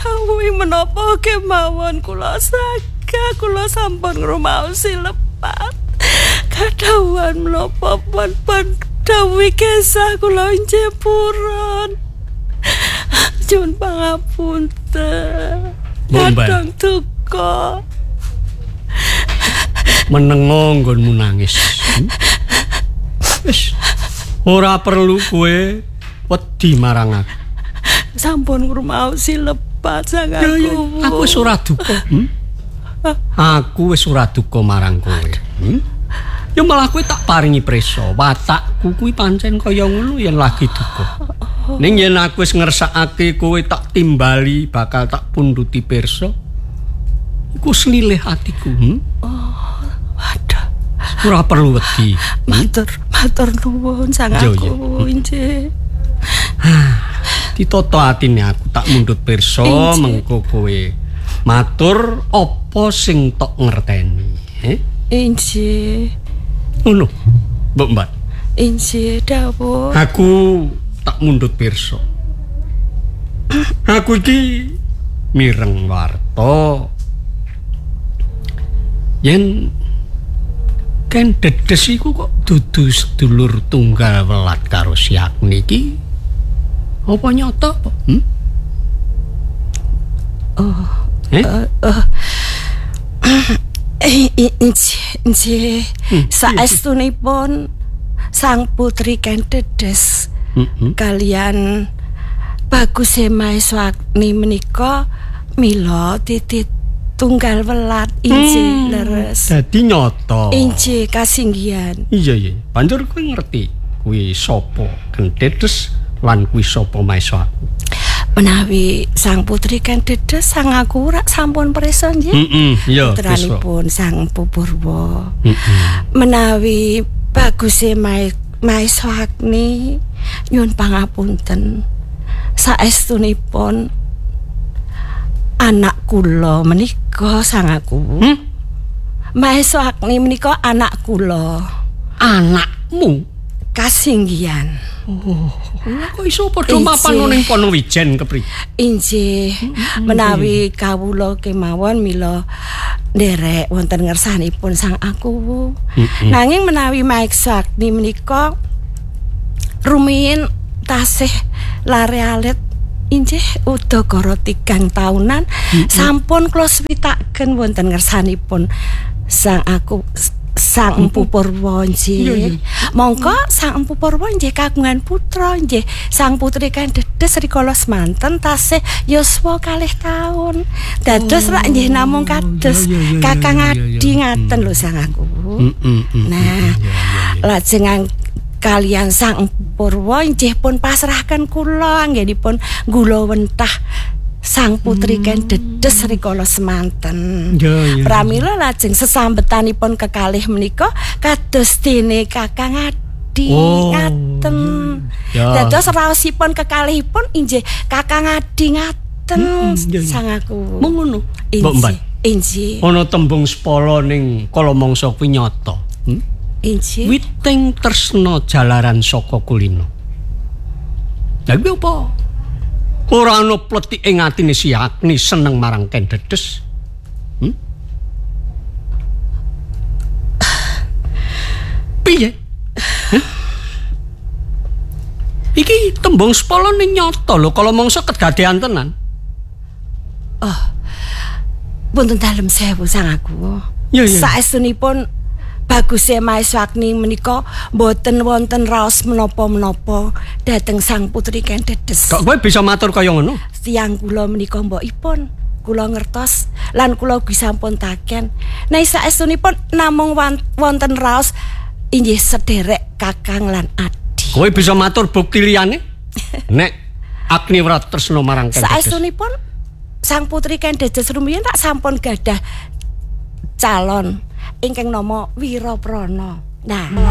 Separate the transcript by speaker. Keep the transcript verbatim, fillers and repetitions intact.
Speaker 1: Menawi menapa kemawon kula saga kula sampun ngrumaosi lepat. Kadhawan menapa pun dawuh kesah kula injih purun. Nyuwun pangapunten. Kadang duka.
Speaker 2: Menengo nggonmu nangis. Hmm? Wis ora perlu kowe wedi marang aku.
Speaker 1: Sampun ngrumaosi lepat sang aku.
Speaker 2: Ya, ya. Aku wis ora duka. Hmm? Aku wis ora duka marang kowe. Hmm? Ya malah kowe tak paringi prisa. Watakku kuwi pancen kaya ngono yen lagi duka. Ning yen aku wis ngersakake kowe tak timbali bakal tak punduti pirsa. Iku slilih atiku. Hmm?
Speaker 1: Oh, waduh.
Speaker 2: Ora perlu wedi.
Speaker 1: Matur, matur nuwun sang aku injih.
Speaker 2: Ditoto atine aku tak mundhut pirsa mengko kowe matur apa sing tok ngerteni. Eh?
Speaker 1: Injih.
Speaker 2: Ngono. Mbok Mbak.
Speaker 1: Injih dawuh.
Speaker 2: Aku tak mundhut pirsa. Aku iki mireng warta yen Ken Dedes iku kok dudu sedulur tunggal welat karo si Agni iki. Apa nyata apa? Hmm?
Speaker 1: Oh.
Speaker 2: Eh?
Speaker 1: Uh, uh. Injih. Saestunipun sang putri Ken Dedes
Speaker 2: Mm-hmm.
Speaker 1: kalian Bagus Maeswagni menika mila titit tunggal welat injih hmm, leres.
Speaker 2: Dadi nyata.
Speaker 1: Injih kasinggihan.
Speaker 2: Iya iya. Banjur kowe ngerti kuwi sapa Ken Dedes lan kuwi sapa Maeswagni.
Speaker 1: Menawi sang putri Ken Dedes sang aku rak sampun prisa nggih.
Speaker 2: Heeh, iya.
Speaker 1: Putranipun sang Pupurwa.
Speaker 2: Heeh.
Speaker 1: Menawi Bagus Maeswagni nyuwun pangapunten. Saestunipun anak kula menika sang aku. Hmm? Maeswagni menika anak kula.
Speaker 2: Anakmu
Speaker 1: kasinggihan.
Speaker 2: Oh, kok iso padha mapan ning kono wijen kepriye?
Speaker 1: Injih, menawi kawula kemawon mila nderek wonten ngersanipun sang aku. Nanging menawi Maeswagni menika rumiyin tasih lare alit injih udakara tigang taunan mm-hmm. sampun kula switaken wonten ngersanipun sang aku sang Empu Purwa nggih. Monggo sang Empu Purwa nggih kagungan putra nggih sang putri Ken Dedes rikala semanten tasih yuswa kalih taun. Dados rak nggih namung kados Kakang Adi ngaten lho sang aku. Nah, lajeng kalian sang Empu Purwa nggih pun pasrahaken kula anggenipun nggula wentah sang putri Ken Dedes rikala semanten. Ya, ya, pramila lajeng sesambetanipun kekalih menika kados dene Kakang Adi oh, ngaten. Ya. Dados raosipun kekalihipun injih Kakang Adi ngaten hmm, ya, ya. Sang aku.
Speaker 2: Mung ngono.
Speaker 1: Injih. Injih.
Speaker 2: Ana tembung sepala ning kala mangsa kuwi nyata. Hmm?
Speaker 1: Injih.
Speaker 2: Witing tresna jalaran saka kulino. Lha kuwi apa? Ora ana pletik ing atine si Agni seneng marang Ken Dedes. Hmm? Piye? Huh? Iki tembung sepala ning nyata lho, kala mangsa kedadean tenan.
Speaker 1: Oh. Punten dalem sewu sang aku.
Speaker 2: Ya, ya.
Speaker 1: Saestunipun Bagus Maeswagni menika mboten wonten raos menapa-menapa dhateng sang putri Ken Dedes.
Speaker 2: Kok kowe bisa matur kaya ngono?
Speaker 1: Tiyang kula menika mbokipun kula ngertos lan kula ugi sampun taken. Nah saestunipun namung wonten raos inggih sederek Kakang lan Adi.
Speaker 2: Kowe bisa matur bukti liyane? Nek Agni ora tresna marang Ken Dedes.
Speaker 1: Saestunipun sang putri Ken Dedes rumiyin tak sampun gadah calon ingkang nama Wiraprana. Nah